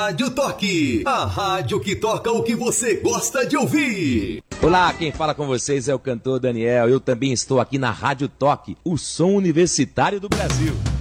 Rádio Toque, a rádio que toca o que você gosta de ouvir. Olá, quem fala com vocês é o cantor Daniel. Eu também estou aqui na Rádio Toque, o som universitário do Brasil.